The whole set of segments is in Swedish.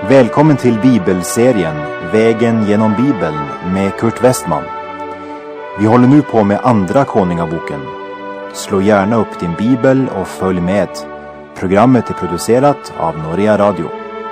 Välkommen till bibelserien Vägen genom Bibeln med Kurt Westman. Vi håller nu på med andra Konungaboken. Slå gärna upp din bibel och följ med. Programmet är producerat av Norea Radio.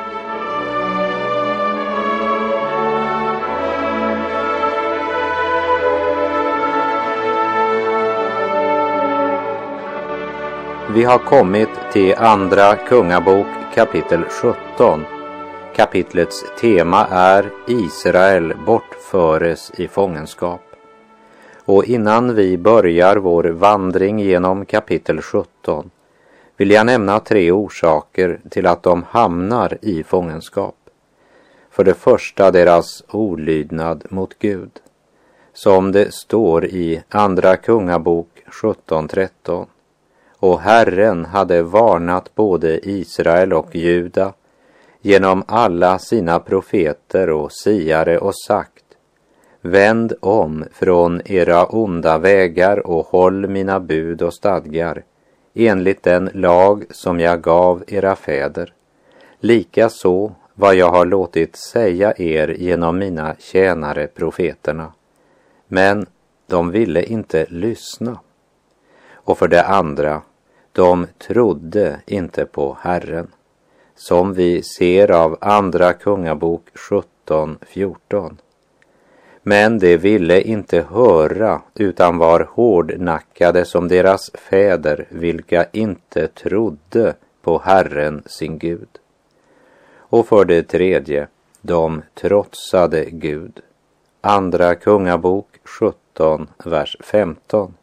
Vi har kommit till andra Kungabok kapitel 17. Kapitlets tema är Israel bortföres i fångenskap. Och innan vi börjar vår vandring genom kapitel 17 vill jag nämna 3 orsaker till att de hamnar i fångenskap. För det första deras olydnad mot Gud. Som det står i andra Kungabok 17:13. Och Herren hade varnat både Israel och Juda genom alla sina profeter och siare och sagt: vänd om från era onda vägar och håll mina bud och stadgar enligt den lag som jag gav era fäder. Likaså vad jag har låtit säga er genom mina tjänare profeterna. Men de ville inte lyssna. Och för det andra, de trodde inte på Herren, som vi ser av andra Kungabok 17:14. Men de ville inte höra utan var hårdnackade som deras fäder, vilka inte trodde på Herren sin Gud. Och för det tredje, de trotsade Gud. Andra Kungabok 17, vers 15.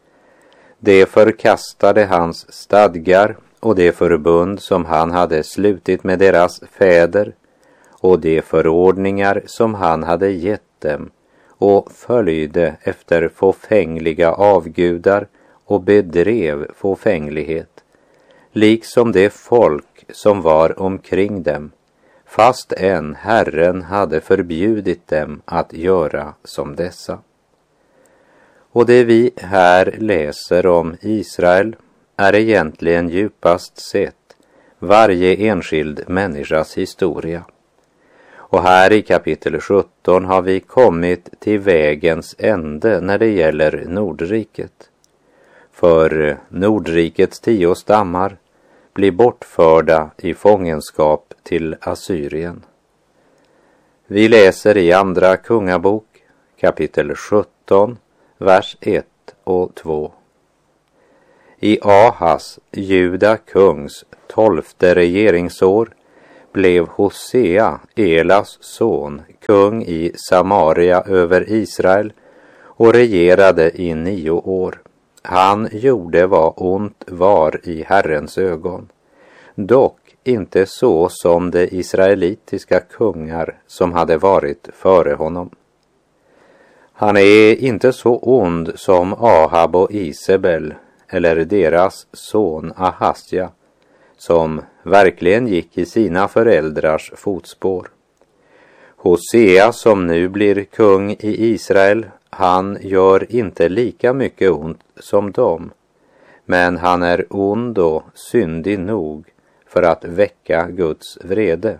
De förkastade hans stadgar och det förbund som han hade slutit med deras fäder och de förordningar som han hade gett dem och följde efter fåfängliga avgudar och bedrev fåfänglighet, liksom det folk som var omkring dem, fast än Herren hade förbjudit dem att göra som dessa. Och det vi här läser om Israel är egentligen djupast sett varje enskild människas historia. Och här i kapitel 17 har vi kommit till vägens ände när det gäller Nordriket. För Nordrikets 10 stammar blir bortförda i fångenskap till Assyrien. Vi läser i andra Kungabok kapitel 17, vers 1 och 2. I Ahas, Juda kungs 12:e regeringsår, blev Hosea, Elas son, kung i Samaria över Israel och regerade i 9 år. Han gjorde vad ont var i Herrens ögon, dock inte så som de israelitiska kungar som hade varit före honom. Han är inte så ond som Ahab och Isabel eller deras son Ahasja, som verkligen gick i sina föräldrars fotspår. Hosea, som nu blir kung i Israel, han gör inte lika mycket ont som dem, men han är ond och syndig nog för att väcka Guds vrede.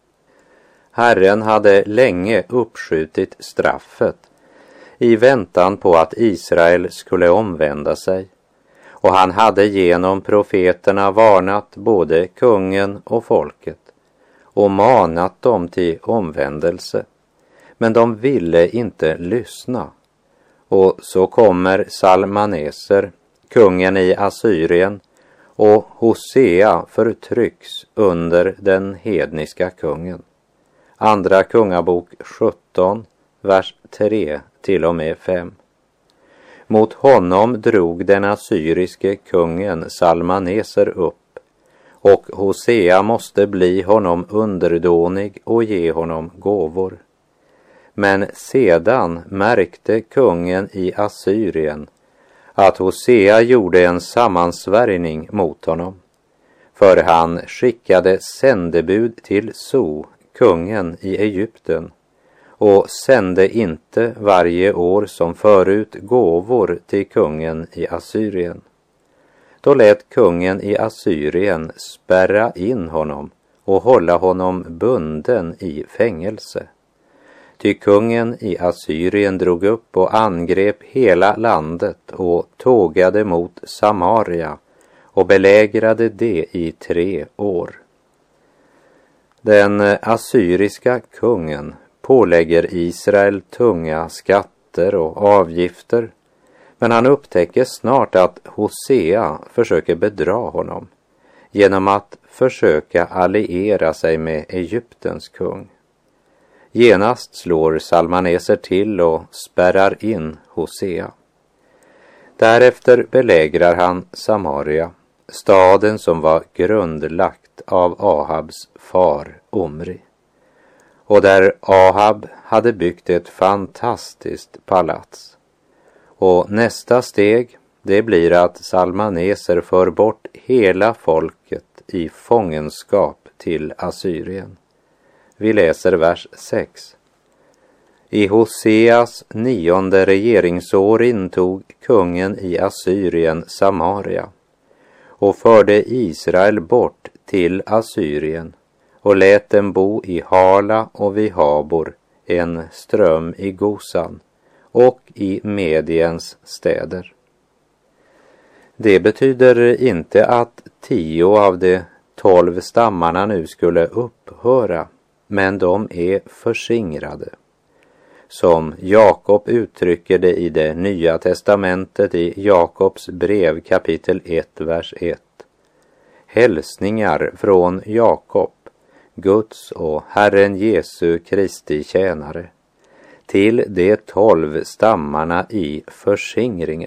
Herren hade länge uppskjutit straffet i väntan på att Israel skulle omvända sig, och han hade genom profeterna varnat både kungen och folket och manat dem till omvändelse, men de ville inte lyssna. Och så kommer Salmaneser, kungen i Assyrien, och Hosea förtrycks under den hedniska kungen. Andra Kungabok 17, vers 3 till och med 5. Mot honom drog den assyriske kungen Salmaneser upp, och Hosea måste bli honom underdånig och ge honom gåvor. Men sedan märkte kungen i Assyrien att Hosea gjorde en sammansvärjning mot honom, för han skickade sändebud till So, kungen i Egypten, och sände inte varje år som förut gåvor till kungen i Assyrien. Då lät kungen i Assyrien spärra in honom och hålla honom bunden i fängelse. Ty kungen i Assyrien drog upp och angrep hela landet och tågade mot Samaria och belägrade det i 3 år. Den assyriska kungen pålägger Israel tunga skatter och avgifter, men han upptäcker snart att Hosea försöker bedra honom genom att försöka alliera sig med Egyptens kung. Genast slår Salmaneser till och spärrar in Hosea. Därefter belägrar han Samaria, staden som var grundlagt av Ahabs far Omri, och där Ahab hade byggt ett fantastiskt palats. Och nästa steg, det blir att Salmaneser för bort hela folket i fångenskap till Assyrien. Vi läser vers 6. I Hoseas 9:e regeringsår intog kungen i Assyrien Samaria och förde Israel bort till Assyrien och lät dem bo i Hala och vid Habor, en ström i Gosan, och i Mediens städer. Det betyder inte att 10 av de 12 stammarna nu skulle upphöra, men de är förskingrade. Som Jakob uttrycker det i det nya testamentet i Jakobs brev kapitel 1, vers 1. Hälsningar från Jakob, Guds och Herren Jesu Kristi tjänare, till de 12 stammarna i förskingringen.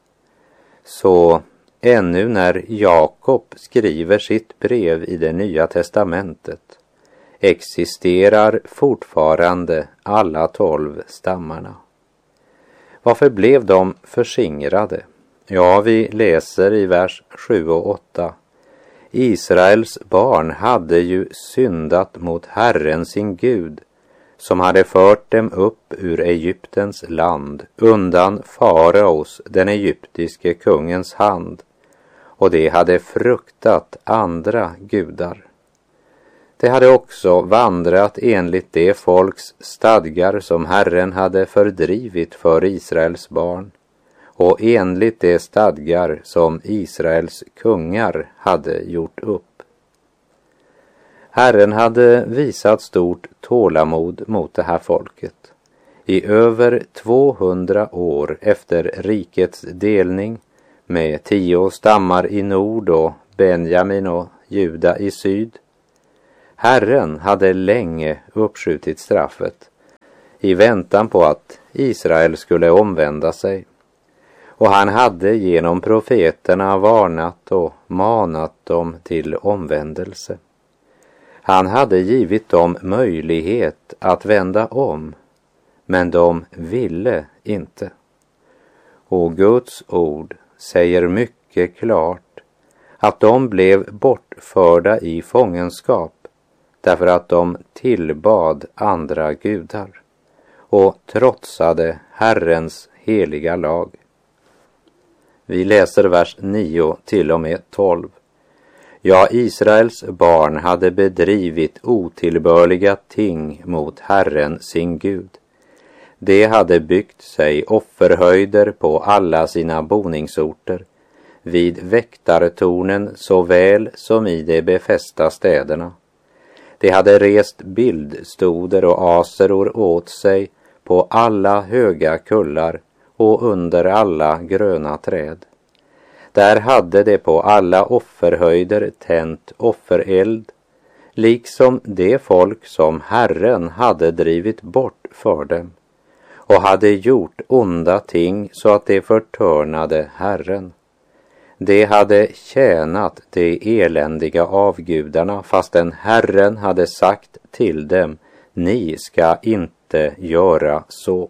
Så ännu när Jakob skriver sitt brev i det nya testamentet existerar fortfarande alla 12 stammarna. Varför blev de förskingrade? Ja, vi läser i vers 7 och 8. Israels barn hade ju syndat mot Herren sin Gud, som hade fört dem upp ur Egyptens land undan faraos, den egyptiske kungens hand, och de hade fruktat andra gudar. De hade också vandrat enligt de folks stadgar som Herren hade fördrivit för Israels barn, och enligt de stadgar som Israels kungar hade gjort upp. Herren hade visat stort tålamod mot det här folket. I över 200 år efter rikets delning, med 10 stammar i nord och Benjamin och Juda i syd. Herren hade länge uppskjutit straffet i väntan på att Israel skulle omvända sig. Och han hade genom profeterna varnat och manat dem till omvändelse. Han hade givit dem möjlighet att vända om, men de ville inte. Och Guds ord säger mycket klart att de blev bortförda i fångenskap därför att de tillbad andra gudar och trotsade Herrens heliga lag. Vi läser vers 9 till och med 12. Ja, Israels barn hade bedrivit otillbörliga ting mot Herren sin Gud. De hade byggt sig offerhöjder på alla sina boningsorter, vid väktartornen såväl som i de befästa städerna. De hade rest bildstoder och aseror åt sig på alla höga kullar och under alla gröna träd. Där hade de på alla offerhöjder tänt offereld, liksom det folk som Herren hade drivit bort för dem, och hade gjort onda ting så att de förtörnade Herren. De hade tjänat de eländiga avgudarna, fastän Herren hade sagt till dem, ni ska inte göra så.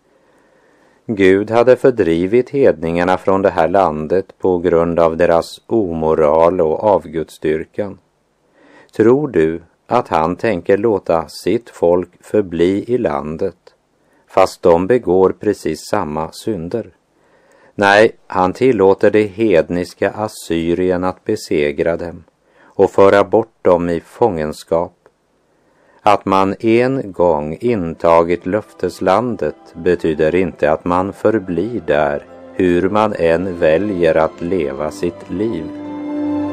Gud hade fördrivit hedningarna från det här landet på grund av deras omoral och avgudsdyrkan. Tror du att han tänker låta sitt folk förbli i landet, fast de begår precis samma synder? Nej, han tillåter det hedniska Assyrien att besegra dem och föra bort dem i fångenskap. Att man en gång intagit löfteslandet betyder inte att man förblir där, hur man än väljer att leva sitt liv.